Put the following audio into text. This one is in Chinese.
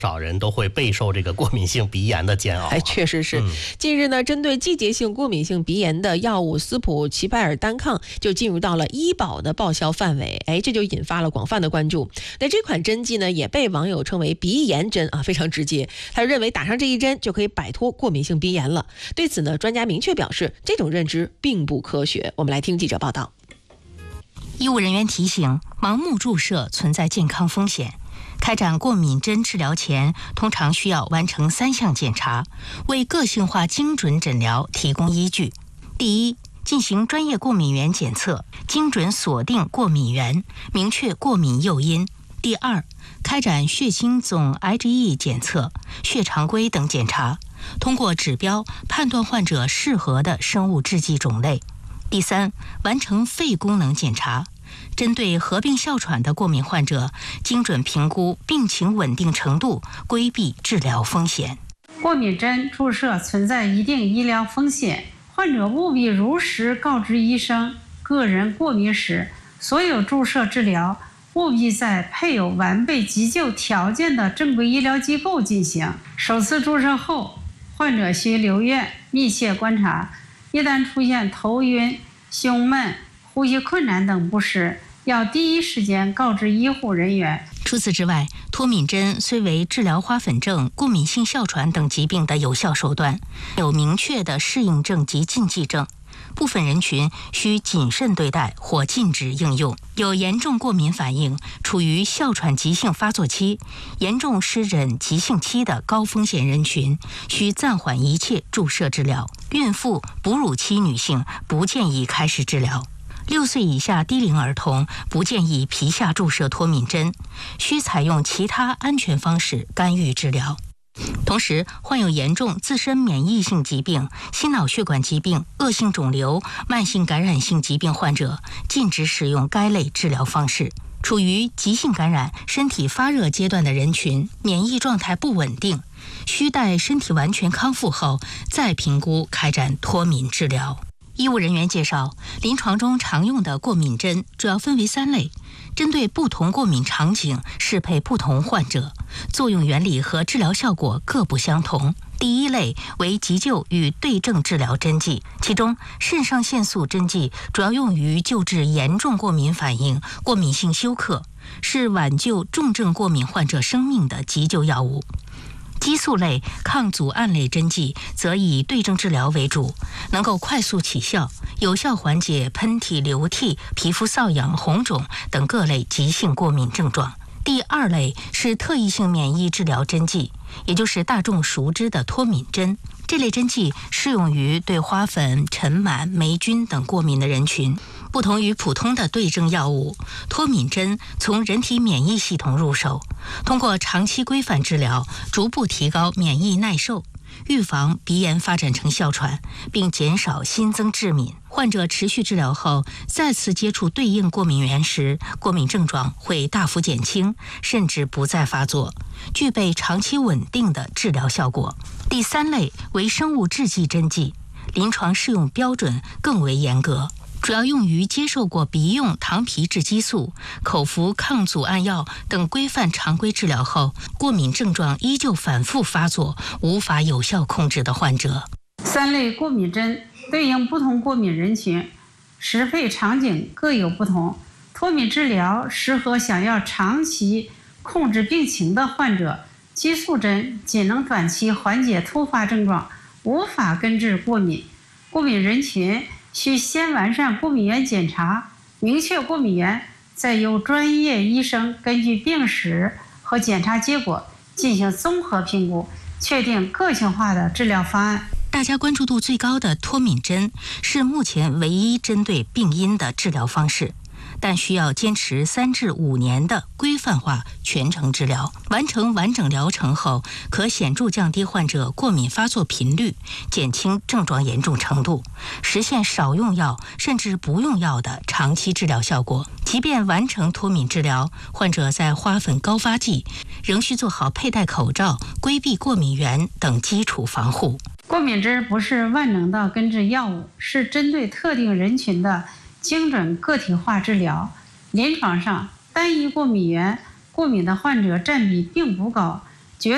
少人都会备受这个过敏性鼻炎的煎熬。 确实是。近日呢，针对季节性过敏性鼻炎的药物斯普齐拜尔单抗就进入到了医保的报销范围，这就引发了广泛的关注。那这款针剂呢，也被网友称为鼻炎针啊，非常直接。他认为打上这一针就可以摆脱过敏性鼻炎了。对此呢，专家明确表示，这种认知并不科学。我们来听记者报道。 医务人员提醒，盲目注射存在健康风险。开展过敏针治疗前，通常需要完成3项检查，为个性化精准诊疗提供依据。第一，进行专业过敏原检测，精准锁定过敏源，明确过敏诱因。第二，开展血清总 IgE 检测、血常规等检查，通过指标判断患者适合的生物制剂种类。第三，完成肺功能检查，针对合并哮喘的过敏患者，精准评估病情稳定程度，规避治疗风险。 过敏针注射存在一定医疗风险，患者务必如实告知医生个人过敏史，所有注射治疗务必在配有完备急救条件的正规医疗机构进行。首次注射后，患者需留院密切观察，一旦出现头晕、胸闷、呼吸困难等不适，要第一时间告知医护人员。 除此之外，脱敏针虽为治疗花粉症、过敏性哮喘等疾病的有效手段，有明确的适应症及禁忌症，部分人群需谨慎对待或禁止应用。有严重过敏反应、处于哮喘急性发作期、严重湿疹急性期的高风险人群，需暂缓一切注射治疗。孕妇、哺乳期女性不建议开始治疗。6岁以下低龄儿童不建议皮下注射脱敏针，需采用其他安全方式干预治疗。同时，患有严重自身免疫性疾病、心脑血管疾病、恶性肿瘤、慢性感染性疾病患者，禁止使用该类治疗方式。处于急性感染、身体发热阶段的人群，免疫状态不稳定，需待身体完全康复后再评估开展脱敏治疗。医务人员介绍，临床中常用的过敏针主要分为3类，针对不同过敏场景适配不同患者，作用原理和治疗效果各不相同。第一类为急救与对症治疗针剂，其中肾上腺素针剂主要用于救治严重过敏反应、过敏性休克，是挽救重症过敏患者生命的急救药物。激素类、抗组胺类针剂则以对症治疗为主，能够快速起效，有效缓解喷嚏、流涕、皮肤瘙痒、红肿等各类急性过敏症状。第2类是特异性免疫治疗针剂，也就是大众熟知的脱敏针。这类针剂适用于对花粉、尘螨、霉菌等过敏的人群。不同于普通的对症药物，脱敏针从人体免疫系统入手，通过长期规范治疗，逐步提高免疫耐受，预防鼻炎发展成哮喘，并减少新增致敏。患者持续治疗后，再次接触对应过敏源时，过敏症状会大幅减轻，甚至不再发作，具备长期稳定的治疗效果。第3类为生物制剂针剂，临床适用标准更为严格，主要用于接受过鼻用糖皮质激素、口服抗组胺药等规范常规治疗后，过敏症状依旧反复发作，无法有效控制的患者。 3类过敏针对应不同过敏人群，适配场景各有不同。脱敏治疗适合想要长期控制病情的患者，激素针仅能短期缓解突发症状，无法根治过敏。过敏人群需先完善过敏原检查，明确过敏源，再由专业医生根据病史和检查结果进行综合评估，确定个性化的治疗方案。 大家关注度最高的脱敏针是目前唯一针对病因的治疗方式，但需要坚持3至5年的规范化全程治疗。完成完整疗程后，可显著降低患者过敏发作频率，减轻症状严重程度，实现少用药甚至不用药的长期治疗效果。即便完成脱敏治疗，患者在花粉高发季仍需做好佩戴口罩、规避过敏源等基础防护。 过敏针不是万能的根治药物，是针对特定人群的精准个体化治疗。临床上，单一过敏源过敏的患者占比并不高，